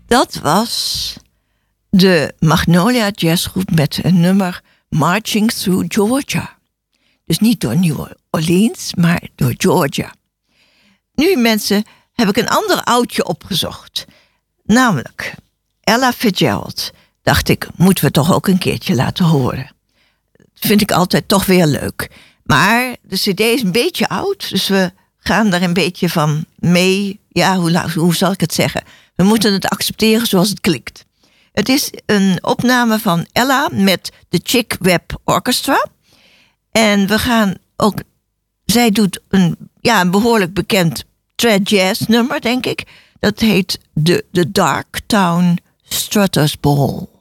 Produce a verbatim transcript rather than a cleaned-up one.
Dat was de Magnolia Jazzgroep met een nummer Marching Through Georgia. Dus niet door New Orleans, maar door Georgia. Nu mensen, heb ik een ander oudje opgezocht. Namelijk Ella Fitzgerald. Dacht ik, moeten we toch ook een keertje laten horen. Vind ik altijd toch weer leuk. Maar de cd is een beetje oud, dus we gaan daar een beetje van mee. Ja, hoe, hoe zal ik het zeggen? We moeten het accepteren zoals het klinkt. Het is een opname van Ella met de Chick Webb Orchestra. En we gaan ook... Zij doet een, ja, een behoorlijk bekend trad jazz nummer, denk ik. Dat heet de, de Dark Town Strutters Ball.